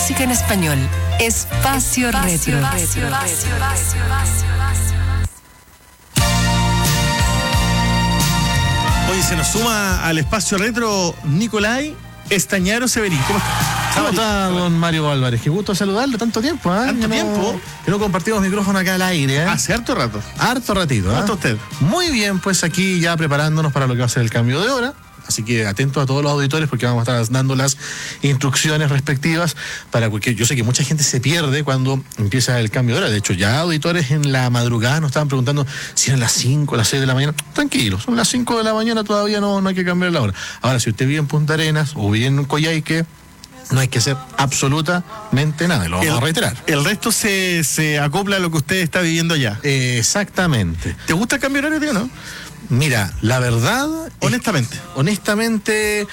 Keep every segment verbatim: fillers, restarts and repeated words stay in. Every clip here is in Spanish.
música en español. Espacio, Espacio Retro. Retro. Espacio, Espacio, Hoy se nos suma al Espacio Retro Nicolai Estañaro Severín. ¿Cómo está? ¿Cómo está, don Mario Álvarez? Qué gusto saludarlo, tanto tiempo, ¿eh? ¿Tanto que tiempo? No, que no compartimos micrófono acá al aire, ¿eh? Hace harto rato. Harto ratito, ¿eh? ¿Cómo está usted? Muy bien, pues aquí ya preparándonos para lo que va a ser el cambio de hora. Así que atentos a todos los auditores porque vamos a estar dando las instrucciones respectivas para cualquier... Yo sé que mucha gente se pierde cuando empieza el cambio de hora. De hecho, ya auditores en la madrugada nos estaban preguntando si eran las cinco, las seis de la mañana. Tranquilos, son las cinco de la mañana, todavía no, no hay que cambiar la hora. Ahora, si usted vive en Punta Arenas o vive en Coyhaique, no hay que hacer absolutamente nada, lo vamos el, a reiterar. El resto se, se acopla a lo que usted está viviendo allá. Eh, exactamente. ¿Te gusta el cambio de horario, tío, no? Mira, la verdad... Honestamente. Es, honestamente,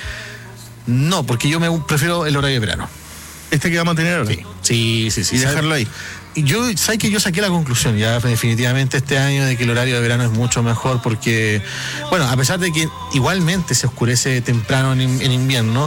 no, porque yo me prefiero el horario de verano. ¿Este que vamos a tener ahora? Sí, sí, sí. sí y dejarlo ahí. Y yo, ¿sabes que yo saqué la conclusión ya definitivamente este año de que el horario de verano es mucho mejor porque, bueno, a pesar de que igualmente se oscurece temprano en, en invierno,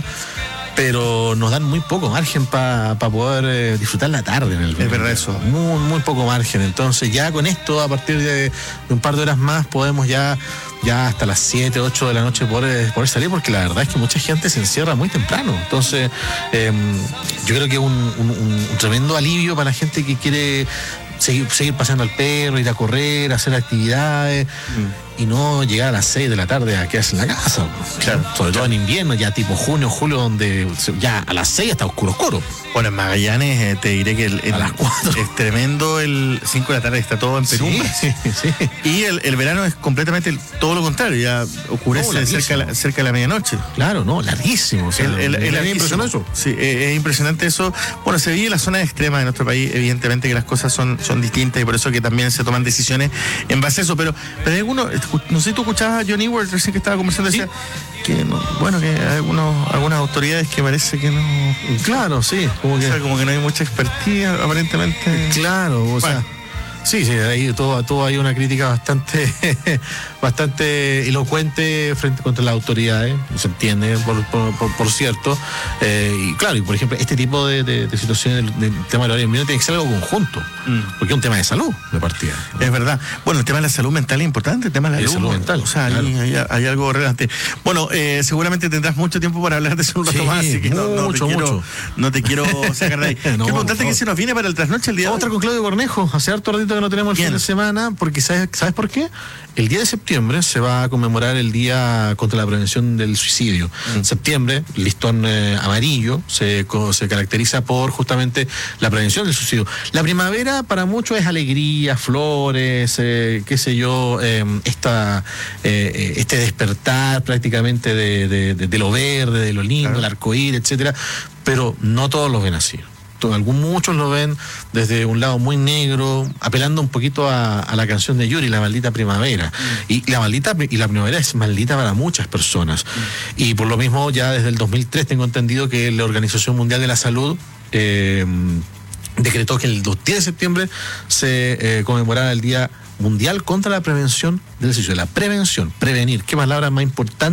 pero nos dan muy poco margen para pa poder eh, disfrutar la tarde en el verano. Es verdad eso. Muy, muy poco margen. Entonces ya con esto, a partir de, de un par de horas más, podemos ya, ya hasta las siete, ocho de la noche poder, poder salir, porque la verdad es que mucha gente se encierra muy temprano. Entonces, eh, yo creo que es un, un, un tremendo alivio para la gente que quiere seguir, seguir paseando al perro, ir a correr, hacer actividades. Mm. Y no llegar a las seis de la tarde a quedarse en la casa. Claro. Sobre todo en invierno, ya tipo junio, julio, donde ya a las seis está oscuro, oscuro. Bueno, en Magallanes eh, te diré que el, el, a las cuatro es tremendo, el cinco de la tarde está todo en penumbra. Sí, sí, sí. Y el, el verano es completamente el, todo lo contrario, ya ocurrece no, cerca, la, cerca de la medianoche. Claro, no, larguísimo. O sea, el, el, el, es impresionante eso. Sí, es, es impresionante eso. Bueno, se vive en la zona extrema de nuestro país, evidentemente que las cosas son, son distintas y por eso que también se toman decisiones en base a eso, pero, pero hay algunos, no sé si tú escuchabas a Johnny Ward recién que estaba conversando, decía ¿sí? que no, bueno, que hay algunos, algunas autoridades que parece que no. Claro, sí. Como que, o sea, como que no hay mucha expertise, aparentemente. Claro, o bueno. sea. Sí, sí, ahí todo, todo hay una crítica bastante bastante elocuente frente contra las autoridades, se entiende, por, por, por, por cierto. Eh, y claro, y por ejemplo, este tipo de, de, de situaciones del, del tema del horario tiene que ser algo conjunto, mm. porque es un tema de salud de partida. Es verdad. Bueno, el tema de la salud mental es importante, el tema de la, la salud mental. O sea, claro. hay, hay, hay algo relevante. Bueno, eh, seguramente tendrás mucho tiempo para hablar de eso un rato sí, más, así que no, no, mucho, te quiero, no te quiero sacar de ahí. no, Qué importante que se nos viene para el trasnoche el día Vamos de hoy. Vamos a estar con Claudio Cornejo, hace harto ratito que no tenemos el Bien. fin de semana, porque ¿sabes, ¿sabes por qué? El día de septiembre se va a conmemorar el Día contra la Prevención del Suicidio. Mm. Septiembre, listón eh, amarillo, se, se caracteriza por justamente la prevención del suicidio. La primavera para muchos es alegría, flores, eh, qué sé yo, eh, esta, eh, este despertar prácticamente de, de, de, de lo verde, de lo lindo, claro. El arcoíris, etcétera, pero no todos lo ven así. Algún, muchos lo ven desde un lado muy negro, apelando un poquito a, a la canción de Yuri, La Maldita Primavera. Mm. Y la maldita y la primavera es maldita para muchas personas. Mm. Y por lo mismo, ya desde el dos mil tres tengo entendido que la Organización Mundial de la Salud eh, decretó que el diez de septiembre se eh, conmemorara el Día Mundial contra la Prevención del Suicidio. La prevención, prevenir, qué palabra más importante.